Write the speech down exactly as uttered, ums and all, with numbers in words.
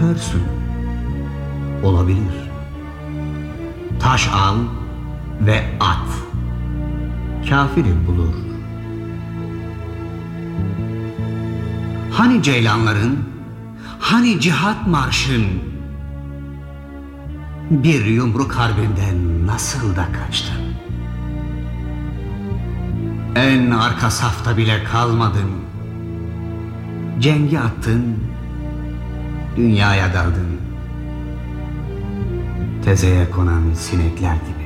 körsün. Olabilir. Taş al ve at. Kafiri bulur. Hani ceylanların, hani cihat marşın? Bir yumruk harbinden nasıl da kaçtın? En arka safta bile kalmadın. Cengi attın, dünyaya daldın. Tezeye konan sinekler gibi.